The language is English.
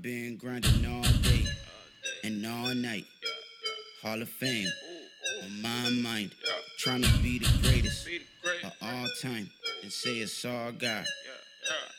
Been grinding all day and all night. Hall of Fame on my mind. Trying to be the greatest of all time and say it's all God.